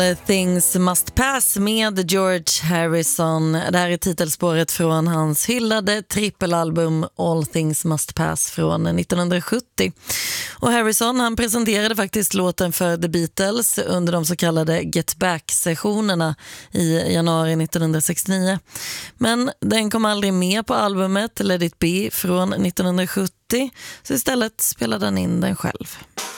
Things Must Pass med George Harrison. Det här är titelspåret från hans hyllade trippelalbum All Things Must Pass från 1970. Och Harrison, han presenterade faktiskt låten för The Beatles under de så kallade Get Back-sessionerna i januari 1969. Men den kom aldrig med på albumet Let It Be från 1970, så istället spelade han in den själv.